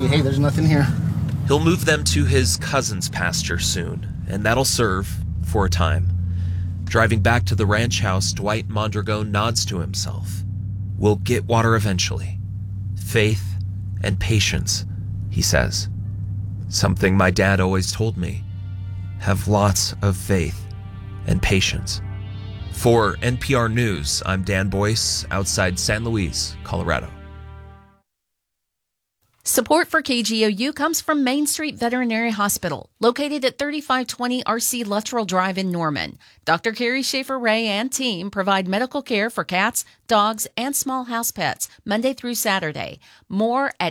hey, there's nothing here. He'll move them to his cousin's pasture soon, and that'll serve for a time. Driving back to the ranch house, Dwight Mondragon nods to himself. We'll get water eventually. Faith and patience, he says. Something my dad always told me. Have lots of faith and patience. For NPR News, I'm Dan Boyce, outside San Luis, Colorado. Support for KGOU comes from Main Street Veterinary Hospital, located at 3520 RC Luttrell Drive in Norman. Dr. Carrie Schaefer-Ray and team provide medical care for cats, dogs, and small house pets, Monday through Saturday. More at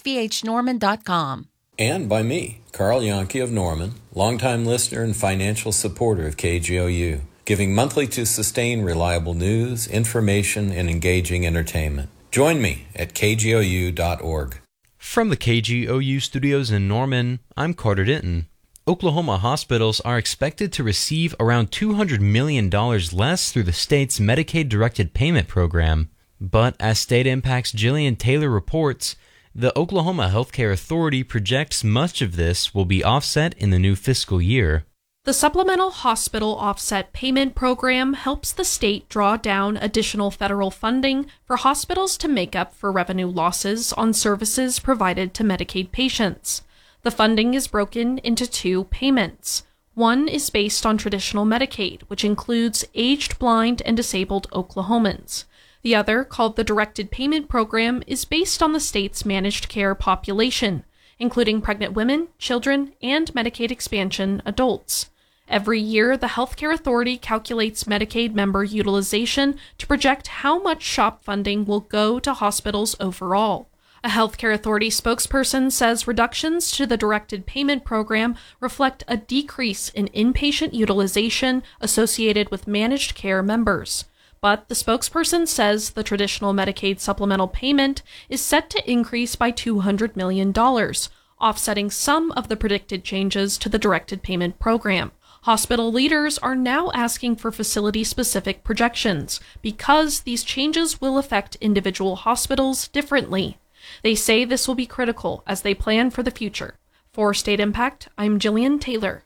msvhnorman.com. And by me, Carl Yankee of Norman, longtime listener and financial supporter of KGOU, giving monthly to sustain reliable news, information, and engaging entertainment. Join me at kgou.org. From the KGOU studios in Norman, I'm Carter Denton. Oklahoma hospitals are expected to receive around $200 million less through the state's Medicaid-directed payment program. But as State Impact's Jillian Taylor reports, the Oklahoma Healthcare Authority projects much of this will be offset in the new fiscal year. The Supplemental Hospital Offset Payment Program helps the state draw down additional federal funding for hospitals to make up for revenue losses on services provided to Medicaid patients. The funding is broken into two payments. One is based on traditional Medicaid, which includes aged, blind, and disabled Oklahomans. The other, called the Directed Payment Program, is based on the state's managed care population, including pregnant women, children, and Medicaid expansion adults. Every year, the Healthcare Authority calculates Medicaid member utilization to project how much SHOP funding will go to hospitals overall. A Healthcare Authority spokesperson says reductions to the Directed Payment Program reflect a decrease in inpatient utilization associated with managed care members. But the spokesperson says the traditional Medicaid supplemental payment is set to increase by $200 million, offsetting some of the predicted changes to the Directed Payment Program. Hospital leaders are now asking for facility-specific projections because these changes will affect individual hospitals differently. They say this will be critical as they plan for the future. For State Impact, I'm Jillian Taylor.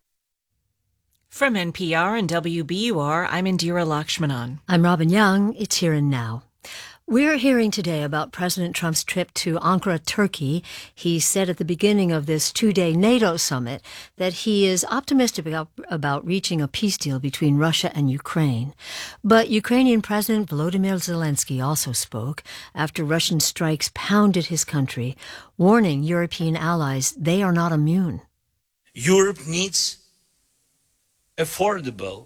From NPR and WBUR, I'm Indira Lakshmanan. I'm Robin Young. It's Here and Now. We're hearing today about President Trump's trip to Ankara, Turkey. He said at the beginning of this two-day NATO summit that he is optimistic about reaching a peace deal between Russia and Ukraine. But Ukrainian President Volodymyr Zelensky also spoke after Russian strikes pounded his country, warning European allies they are not immune. Europe needs affordable,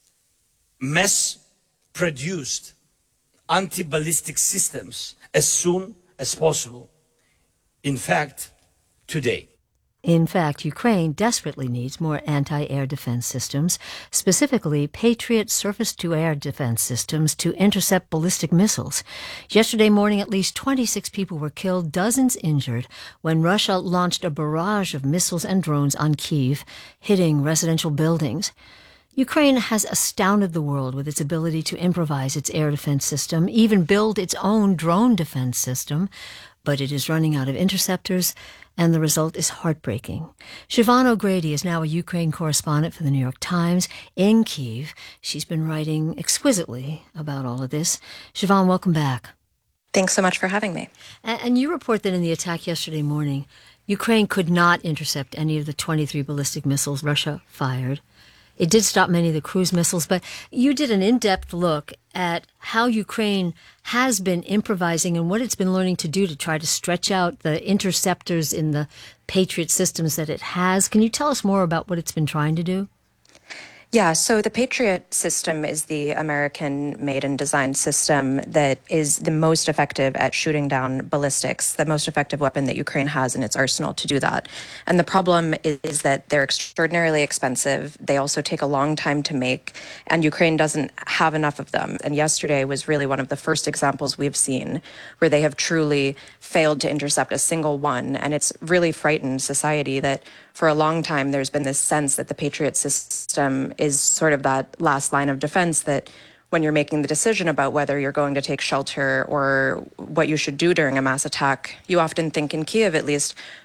mass-produced anti-ballistic systems as soon as possible. In fact, today. In fact, Ukraine desperately needs more anti-air defense systems, specifically Patriot surface-to-air defense systems to intercept ballistic missiles. Yesterday morning, at least 26 people were killed, dozens injured, when Russia launched a barrage of missiles and drones on Kyiv, hitting residential buildings. Ukraine has astounded the world with its ability to improvise its air defense system, even build its own drone defense system, but it is running out of interceptors, and the result is heartbreaking. Siobhan O'Grady is now a Ukraine correspondent for the New York Times in Kyiv. She's been writing exquisitely about all of this. Siobhan, welcome back. Thanks so much for having me. And you report that in the attack yesterday morning, Ukraine could not intercept any of the 23 ballistic missiles Russia fired. It did stop many of the cruise missiles, but you did an in-depth look at how Ukraine has been improvising and what it's been learning to do to try to stretch out the interceptors in the Patriot systems that it has. Can you tell us more about what it's been trying to do? Yeah, so the Patriot system is the American-made and designed system that is the most effective at shooting down ballistics, the most effective weapon that Ukraine has in its arsenal to do that. And the problem is that they're extraordinarily expensive. They also take a long time to make, and Ukraine doesn't have enough of them. And yesterday was really one of the first examples we've seen where they have truly failed to intercept a single one. And it's really frightened society that for a long time, there's been this sense that the Patriot system is sort of that last line of defense, that when you're making the decision about whether you're going to take shelter or what you should do during a mass attack, you often think, in Kyiv at least,